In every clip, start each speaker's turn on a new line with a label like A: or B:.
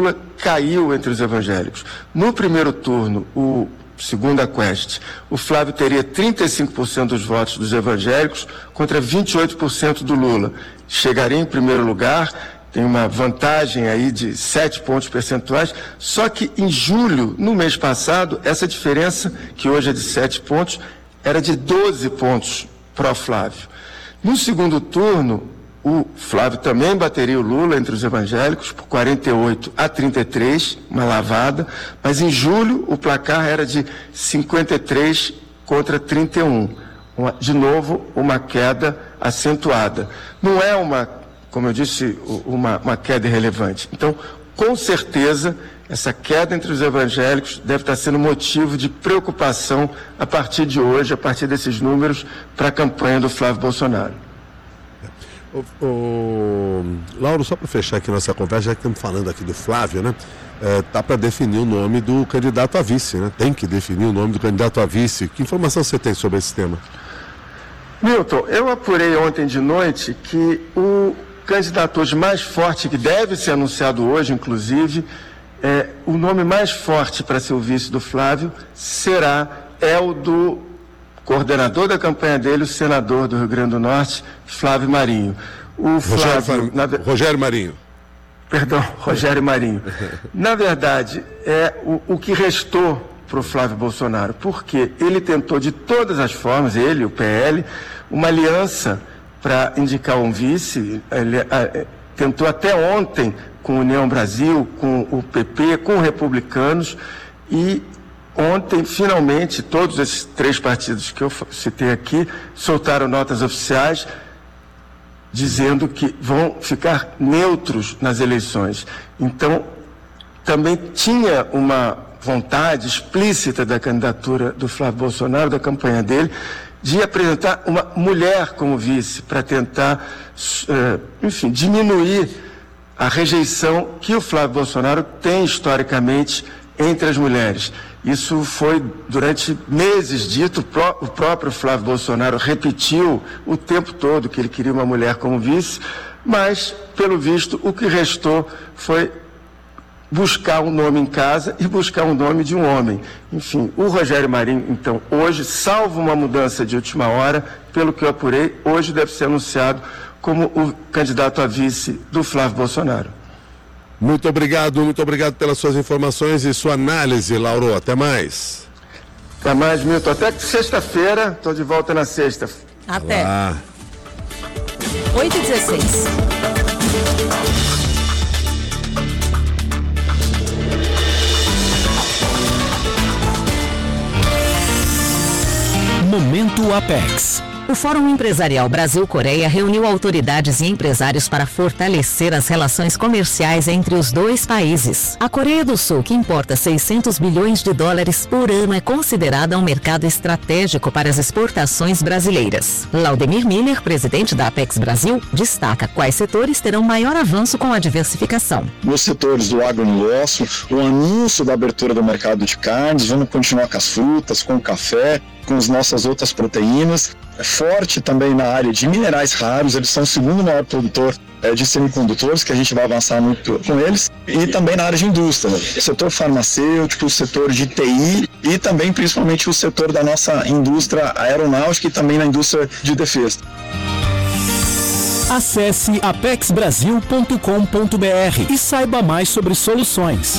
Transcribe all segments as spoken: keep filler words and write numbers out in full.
A: Lula caiu entre os evangélicos. No primeiro turno, o segundo a Quest, o Flávio teria trinta e cinco por cento dos votos dos evangélicos contra vinte e oito por cento do Lula. Chegaria em primeiro lugar, tem uma vantagem aí de sete pontos percentuais, só que em julho, no mês passado, essa diferença, que hoje é de sete pontos, era de doze pontos pró-Flávio. No segundo turno, o Flávio também bateria o Lula entre os evangélicos por quarenta e oito a trinta e três, uma lavada, mas em julho o placar era de cinquenta e três contra trinta e um. Uma, de novo, uma queda acentuada. Não é uma, como eu disse, uma, uma queda irrelevante. Então, com certeza, essa queda entre os evangélicos deve estar sendo motivo de preocupação a partir de hoje, a partir desses números, para a campanha do Flávio Bolsonaro.
B: O, o... Lauro, só para fechar aqui nossa conversa, já que estamos falando aqui do Flávio, né? É, tá para definir o nome do candidato a vice, né? Tem que definir o nome do candidato a vice. Que informação você tem sobre esse tema?
A: Milton, eu apurei ontem de noite que o candidato hoje mais forte, que deve ser anunciado hoje, inclusive, é, o nome mais forte para ser o vice do Flávio será, é o do coordenador da campanha dele, o senador do Rio Grande do Norte, Flávio Marinho. O Flávio,
B: Rogério,
A: na...
B: Rogério Marinho.
A: Perdão, Rogério Marinho. Na verdade, é o, o que restou para o Flávio Bolsonaro, porque ele tentou de todas as formas, ele, o P L, uma aliança para indicar um vice, ele a, tentou até ontem com a União Brasil, com o P P, com republicanos, e ontem, finalmente, todos esses três partidos que eu citei aqui soltaram notas oficiais dizendo que vão ficar neutros nas eleições. Então, também tinha uma vontade explícita da candidatura do Flávio Bolsonaro, da campanha dele, de apresentar uma mulher como vice, para tentar, enfim, diminuir a rejeição que o Flávio Bolsonaro tem historicamente entre as mulheres. Isso foi durante meses dito, o próprio Flávio Bolsonaro repetiu o tempo todo que ele queria uma mulher como vice, mas, pelo visto, o que restou foi buscar um nome em casa e buscar um nome de um homem. Enfim, o Rogério Marinho, então, hoje, salvo uma mudança de última hora, pelo que eu apurei, hoje deve ser anunciado como o candidato a vice do Flávio Bolsonaro.
B: Muito obrigado, muito obrigado pelas suas informações e sua análise, Lauro. Até mais.
A: Até mais, Milton. Até sexta-feira, estou de volta na sexta.
C: Até.
B: Olá.
C: oito e dezesseis.
D: Momento Apex.
E: O Fórum Empresarial Brasil-Coreia reuniu autoridades e empresários para fortalecer as relações comerciais entre os dois países. A Coreia do Sul, que importa seiscentos bilhões de dólares por ano, é considerada um mercado estratégico para as exportações brasileiras. Laudemir Miller, presidente da Apex Brasil, destaca quais setores terão maior avanço com a diversificação.
F: Nos setores do agronegócio, o anúncio da abertura do mercado de carnes, vamos continuar com as frutas, com o café, com as nossas outras proteínas. É forte também na área de minerais raros, eles são o segundo maior produtor é, de semicondutores, que a gente vai avançar muito com eles, e também na área de indústria, né? Setor farmacêutico, o setor de T I e também principalmente o setor da nossa indústria aeronáutica e também na indústria de defesa.
D: Acesse apex brasil ponto com ponto b r e saiba mais sobre soluções.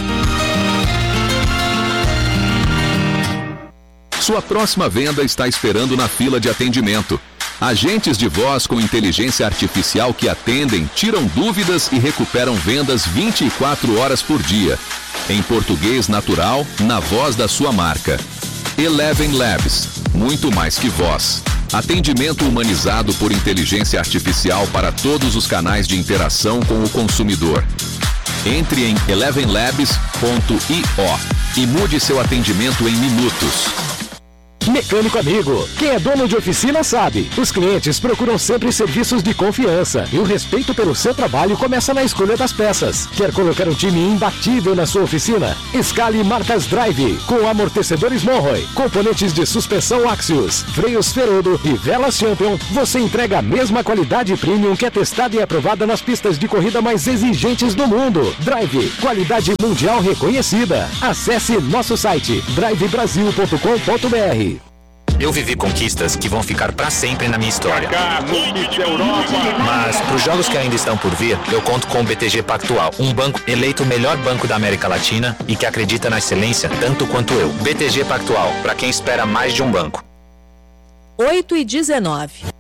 G: Sua próxima venda está esperando na fila de atendimento. Agentes de voz com inteligência artificial que atendem, tiram dúvidas e recuperam vendas vinte e quatro horas por dia. Em português natural, na voz da sua marca. Eleven Labs, muito mais que voz. Atendimento humanizado por inteligência artificial para todos os canais de interação com o consumidor. Entre em eleven labs ponto i o e mude seu atendimento em minutos.
D: Mecânico Amigo. Quem é dono de oficina sabe. Os clientes procuram sempre serviços de confiança e o respeito pelo seu trabalho começa na escolha das peças. Quer colocar um time imbatível na sua oficina? Escale marcas Drive, com amortecedores Monroe, componentes de suspensão Axios, freios Ferodo e velas Champion. Você entrega a mesma qualidade premium que é testada e aprovada nas pistas de corrida mais exigentes do mundo. Drive, qualidade mundial reconhecida. Acesse nosso site drive brasil ponto com ponto b r.
H: Eu vivi conquistas que vão ficar para sempre na minha história. Mas para os jogos que ainda estão por vir, eu conto com o B T G Pactual, um banco eleito o melhor banco da América Latina e que acredita na excelência tanto quanto eu. B T G Pactual, para quem espera mais de um banco.
C: oito e dezenove.